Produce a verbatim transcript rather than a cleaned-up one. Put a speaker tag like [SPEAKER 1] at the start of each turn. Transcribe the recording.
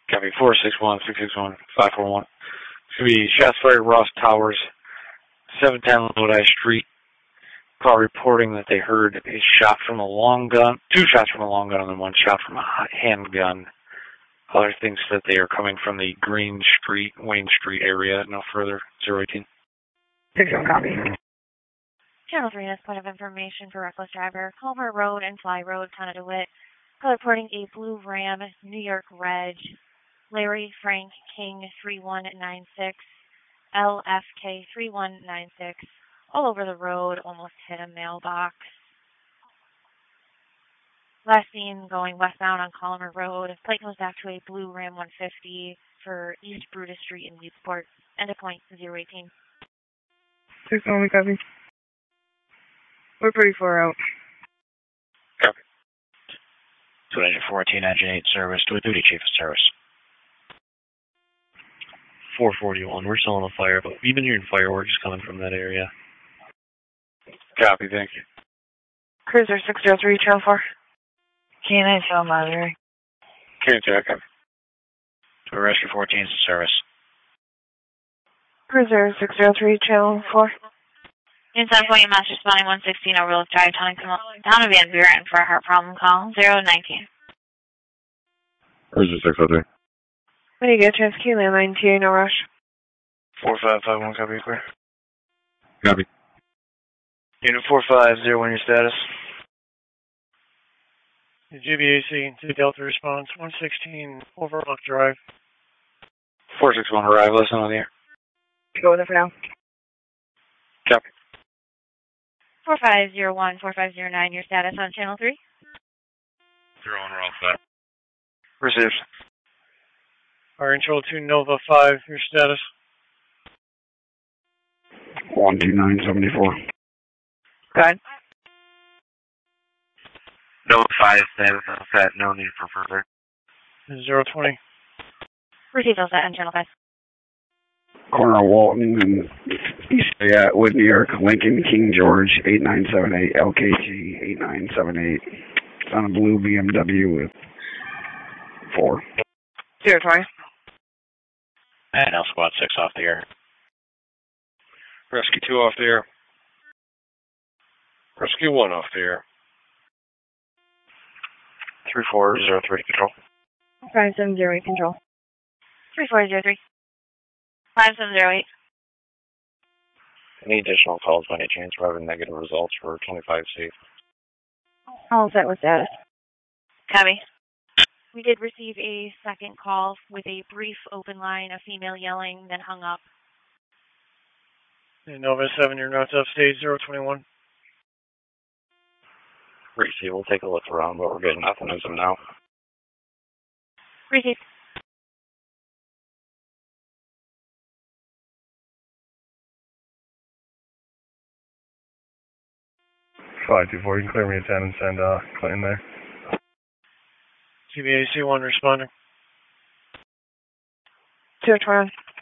[SPEAKER 1] Copy four six one, six six one, five four one. It's going to be shots fired at Ross Towers, seven ten Lodi Street. Call reporting that they heard a shot from a long gun, two shots from a long gun, and then one shot from a handgun. Caller thinks that they are coming from the Green Street, Wayne Street area, no further. zero eighteen.
[SPEAKER 2] six one copy.
[SPEAKER 3] Channel three has point of information for reckless driver, Culver Road and Fly Road, Town of DeWitt. Call reporting a blue Ram, New York Reg, Larry Frank King three one nine six, L F K three one nine six, all over the road, almost hit a mailbox. Last seen going westbound on Collimer Road. Plate goes back to a blue Ram one fifty for East Brutus Street in Weedsport. End of point zero eighteen.
[SPEAKER 2] six one, we copy. We're pretty far out.
[SPEAKER 1] Copy.
[SPEAKER 4] two engine fourteen, engine eight service to a duty chief of service.
[SPEAKER 5] four forty-one, we're still on the fire, but we've been hearing fireworks coming from that area.
[SPEAKER 1] Copy, thank you.
[SPEAKER 2] Cruiser six zero three, channel four.
[SPEAKER 6] K nine cell monitoring.
[SPEAKER 1] Can check, copy.
[SPEAKER 4] To a rescue fourteen is in service.
[SPEAKER 2] Cruiser six zero three, channel four.
[SPEAKER 3] Inside point, Master Spawning one sixteen, Overlook Drive, Town of Van Buren for a heart problem call, zero nineteen.
[SPEAKER 7] Cruiser six zero three.
[SPEAKER 2] When you get chance, Q landline T A, no rush.
[SPEAKER 8] four five five one, copy, clear.
[SPEAKER 7] Copy.
[SPEAKER 8] Unit four five zero one, your status.
[SPEAKER 9] G B A C to Delta response, one sixteen, Overlook Drive.
[SPEAKER 1] four six one, arrive, listen on the air.
[SPEAKER 2] Go with it for now.
[SPEAKER 1] Copy.
[SPEAKER 3] four five zero one, four five zero nine, your status on channel three.
[SPEAKER 7] Zero one, we're all set.
[SPEAKER 8] Received.
[SPEAKER 9] Fire control to Nova five, your status.
[SPEAKER 7] one two nine seven four.
[SPEAKER 2] Go ahead.
[SPEAKER 8] Nova five, status on set, no need for further.
[SPEAKER 9] zero twenty.
[SPEAKER 3] Receive those on channel five.
[SPEAKER 7] Corner of Walton and East yeah, Wood, New York, Lincoln, King George, eight nine seven eight, L K G, eight nine seven eight. It's on a blue B M W with four.
[SPEAKER 2] zero twenty.
[SPEAKER 4] And L Squad six off the air.
[SPEAKER 1] Rescue two off the air. Rescue one off the air.
[SPEAKER 8] three four zero three, control.
[SPEAKER 2] five seven zero eight, control.
[SPEAKER 3] three four zero three. five seven zero eight.
[SPEAKER 4] Any additional calls by any chance? We're having negative results for twenty-five C.
[SPEAKER 2] All set with status.
[SPEAKER 3] Copy. We did receive a second call with a brief open line, a female yelling, then hung up.
[SPEAKER 9] And Nova seven, your notes upstate, zero twenty-one.
[SPEAKER 4] Receive, we'll take a look around, but we're getting nothing as of now.
[SPEAKER 3] Receive.
[SPEAKER 7] five two four, you can clear me attendance and uh, Clinton there.
[SPEAKER 9] G B A C one responding.
[SPEAKER 2] zero twenty-one.